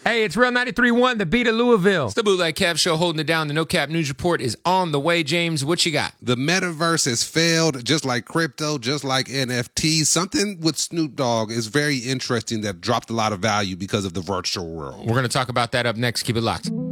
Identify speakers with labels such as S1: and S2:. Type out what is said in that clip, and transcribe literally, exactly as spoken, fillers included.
S1: Hey, it's Real ninety-three point one, the beat of Louisville.
S2: It's the Bootleg Kev Show holding it down. The No Cap News Report is on the way. James, what you got?
S3: The metaverse has failed, just like crypto, just like N F Ts. Something with Snoop Dogg is very interesting that dropped a lot of value because of the virtual world.
S2: We're going to talk about that up next. Keep it locked.